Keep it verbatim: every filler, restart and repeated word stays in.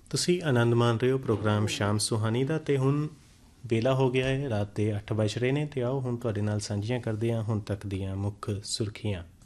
ਤੁਸੀਂ ਆਨੰਦ ਮਾਣ ਰਹੇ ਹੋ ਪ੍ਰੋਗਰਾਮ ਸ਼ਾਮ ਸੁਹਾਨੀ ਦਾ, ਅਤੇ ਹੁਣ ਵੇਲਾ ਹੋ ਗਿਆ ਹੈ, ਰਾਤ ਦੇ ਅੱਠ ਵੱਜ ਰਹੇ ਨੇ। ਅਤੇ ਆਓ ਹੁਣ ਤੁਹਾਡੇ ਨਾਲ ਸਾਂਝੀਆਂ ਕਰਦੇ ਹਾਂ ਹੁਣ ਤੱਕ ਦੀਆਂ ਮੁੱਖ ਸੁਰਖੀਆਂ।